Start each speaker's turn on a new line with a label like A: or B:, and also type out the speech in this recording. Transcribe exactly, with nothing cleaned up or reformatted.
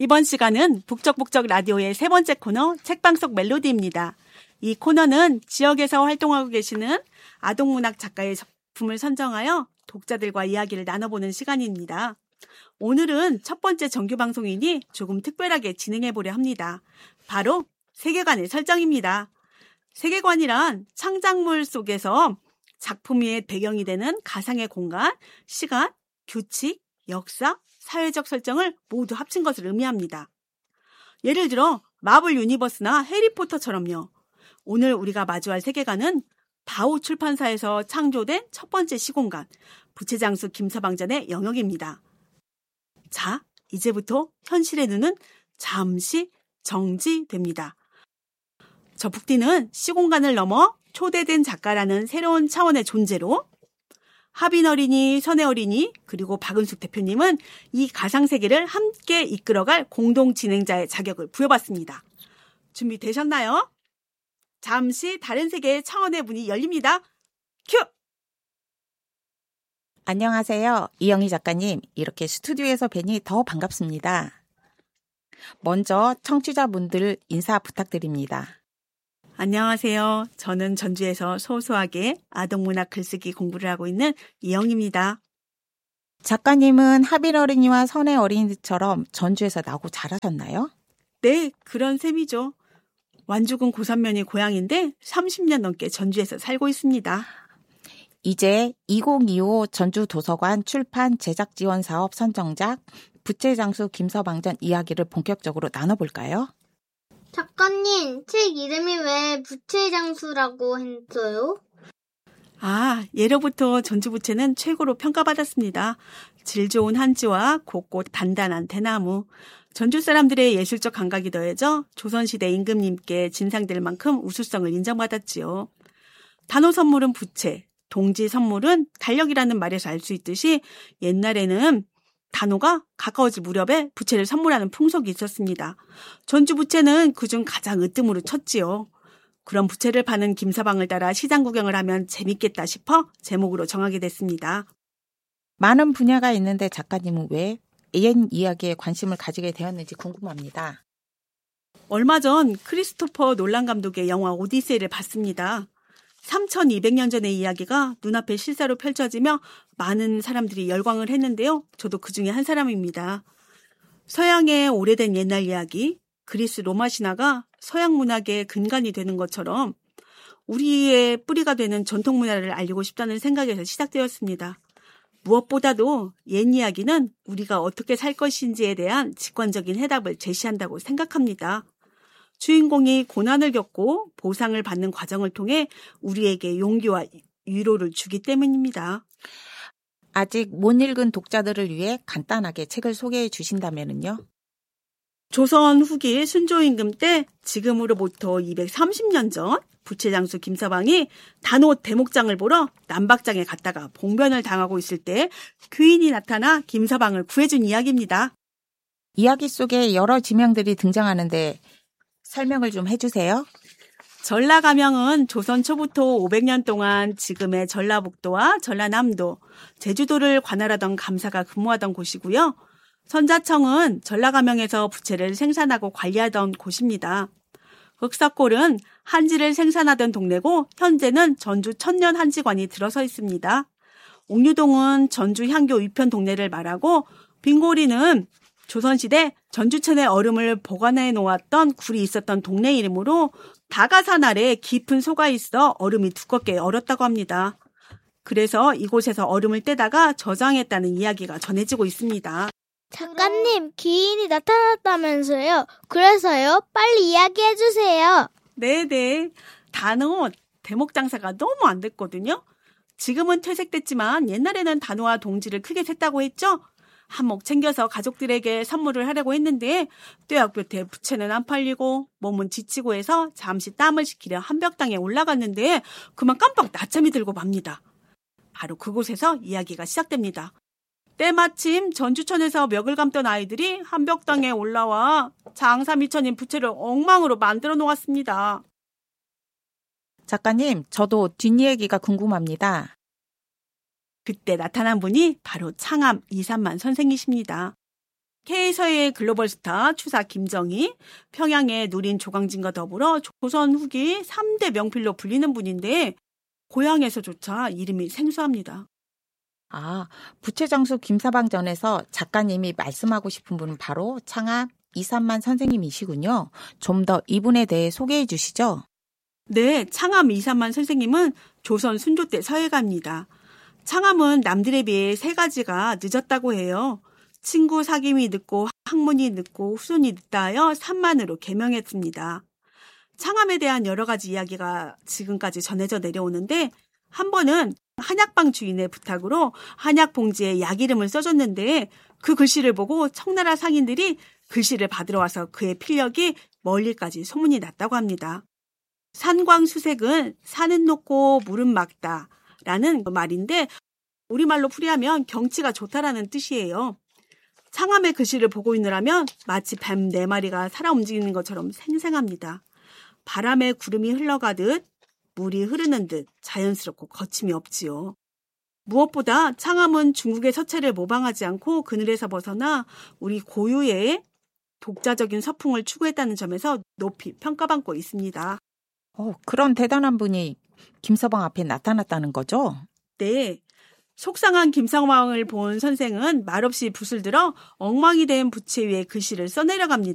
A: 이번 시간은 북적북적 라디오의 세 번째 코너 책방 속 멜로디입니다. 이 코너는 지역에서 활동하고 계시는 아동문학 작가의 작품을 선정하여 독자들과 이야기를 나눠보는 시간입니다. 오늘은 첫 번째 정규 방송이니 조금 특별하게 진행해보려 합니다. 바로 세계관의 설정입니다. 세계관이란 창작물 속에서 작품의 배경이 되는 가상의 공간, 시간, 규칙, 역사, 사회적 설정을 모두 합친 것을 의미합니다. 예를 들어 마블 유니버스나 해리포터처럼요. 오늘 우리가 마주할 세계관은 다오 출판사에서 창조된 첫 번째 시공간, 부채장수 김서방전의 영역입니다. 자, 이제부터 현실의 눈은 잠시 정지됩니다. 저 북디는 시공간을 넘어 초대된 작가라는 새로운 차원의 존재로, 하빈 어린이, 선혜 어린이, 그리고 박은숙 대표님은 이 가상세계를 함께 이끌어갈 공동 진행자의 자격을 부여받습니다. 준비되셨나요? 잠시 다른 세계의 차원의 문이 열립니다. 큐!
B: 안녕하세요. 이영희 작가님. 이렇게 스튜디오에서 뵈니 더 반갑습니다. 먼저 청취자분들 인사 부탁드립니다.
A: 안녕하세요. 저는 전주에서 소소하게 아동문학 글쓰기 공부를 하고 있는 이영희입니다.
B: 작가님은 하빈 어린이와 선혜 어린이처럼 전주에서 나고 자라셨나요?
A: 네, 그런 셈이죠. 완주군 고산면이 고향인데 삼십 년 넘게 전주에서 살고 있습니다.
B: 이제 이천이십오 전주도서관 출판 제작지원사업 선정작 부채장수 김서방전 이야기를 본격적으로 나눠볼까요?
C: 작가님, 책 이름이 왜 부채장수라고 했어요?
A: 아, 예로부터 전주부채는 최고로 평가받았습니다. 질 좋은 한지와 곱고 단단한 대나무, 전주 사람들의 예술적 감각이 더해져 조선시대 임금님께 진상될 만큼 우수성을 인정받았지요. 단호 선물은 부채, 동지 선물은 달력이라는 말에서 알 수 있듯이 옛날에는 단호가 가까워질 무렵에 부채를 선물하는 풍속이 있었습니다. 전주 부채는 그중 가장 으뜸으로 쳤지요. 그런 부채를 파는 김서방을 따라 시장 구경을 하면 재밌겠다 싶어 제목으로 정하게 됐습니다.
B: 많은 분야가 있는데 작가님은 왜 옛 이야기에 관심을 가지게 되었는지 궁금합니다.
A: 얼마 전 크리스토퍼 놀란 감독의 영화 오디세이를 봤습니다. 삼천이백 년 전의 이야기가 눈앞에 실사로 펼쳐지며 많은 사람들이 열광을 했는데요. 저도 그 중에 한 사람입니다. 서양의 오래된 옛날 이야기, 그리스 로마 신화가 서양 문학의 근간이 되는 것처럼 우리의 뿌리가 되는 전통 문화를 알리고 싶다는 생각에서 시작되었습니다. 무엇보다도 옛 이야기는 우리가 어떻게 살 것인지에 대한 직관적인 해답을 제시한다고 생각합니다. 주인공이 고난을 겪고 보상을 받는 과정을 통해 우리에게 용기와 위로를 주기 때문입니다.
B: 아직 못 읽은 독자들을 위해 간단하게 책을 소개해 주신다면요?
A: 조선 후기 순조 임금 때 지금으로부터 이백삼십 년 전 부채장수 김서방이 단호 대목장을 보러 남박장에 갔다가 봉변을 당하고 있을 때 귀인이 나타나 김서방을 구해준 이야기입니다.
B: 이야기 속에 여러 지명들이 등장하는데 설명을 좀 해주세요.
A: 전라가명은 조선 초부터 오백 년 동안 지금의 전라북도와 전라남도, 제주도를 관할하던 감사가 근무하던 곳이고요. 선자청은 전라가명에서 부채를 생산하고 관리하던 곳입니다. 흑사골은 한지를 생산하던 동네고 현재는 전주 천년 한지관이 들어서 있습니다. 옥류동은 전주 향교 위편 동네를 말하고 빙고리는 조선시대 전주천의 얼음을 보관해 놓았던 굴이 있었던 동네 이름으로 다가산 아래 깊은 소가 있어 얼음이 두껍게 얼었다고 합니다. 그래서 이곳에서 얼음을 떼다가 저장했다는 이야기가 전해지고 있습니다.
C: 작가님, 귀인이 나타났다면서요? 그래서요? 빨리 이야기해주세요.
A: 네네. 단호 대목 장사가 너무 안 됐거든요. 지금은 퇴색됐지만 옛날에는 단호와 동지를 크게 샜다고 했죠. 한몫 챙겨서 가족들에게 선물을 하려고 했는데 떼약볕에 부채는 안 팔리고 몸은 지치고 해서 잠시 땀을 식히려 한벽당에 올라갔는데 그만 깜빡 낮잠이 들고 맙니다. 바로 그곳에서 이야기가 시작됩니다. 때마침 전주천에서 멱을 감던 아이들이 한벽당에 올라와 장사 미천인 부채를 엉망으로 만들어 놓았습니다.
B: 작가님, 저도 뒷이야기가 궁금합니다.
A: 그때 나타난 분이 바로 창암 이삼만 선생이십니다. K서의 글로벌 스타 추사 김정희, 평양의 누린 조광진과 더불어 조선 후기 삼 대 명필로 불리는 분인데 고향에서조차 이름이 생소합니다.
B: 아, 부채장수 김사방전에서 작가님이 말씀하고 싶은 분은 바로 창암 이삼만 선생님이시군요. 좀 더 이분에 대해 소개해 주시죠.
A: 네, 창암 이삼만 선생님은 조선 순조 때 서예가입니다. 창암은 남들에 비해 세 가지가 늦었다고 해요. 친구 사귐이 늦고 학문이 늦고 후손이 늦다 하여 삼만으로 개명했습니다. 창암에 대한 여러 가지 이야기가 지금까지 전해져 내려오는데 한 번은 한약방 주인의 부탁으로 한약 봉지에 약 이름을 써줬는데 그 글씨를 보고 청나라 상인들이 글씨를 받으러 와서 그의 필력이 멀리까지 소문이 났다고 합니다. 산광수색은 산은 높고 물은 맑다 라는 말인데 우리말로 풀이하면 경치가 좋다라는 뜻이에요. 창암의 글씨를 보고 있느라면 마치 뱀 네 마리가 살아 움직이는 것처럼 생생합니다. 바람에 구름이 흘러가듯 물이 흐르는 듯 자연스럽고 거침이 없지요. 무엇보다 창암은 중국의 서체를 모방하지 않고 그늘에서 벗어나 우리 고유의 독자적인 서풍을 추구했다는 점에서 높이 평가받고 있습니다.
B: 어, 그런 대단한 분이 김서방 앞에 나타났다는 거죠?
A: 네. 속상한 김서방을 본 선생은 말없이 붓을 들어 엉망이 된 부채 위에 글씨를 써내려갑니다.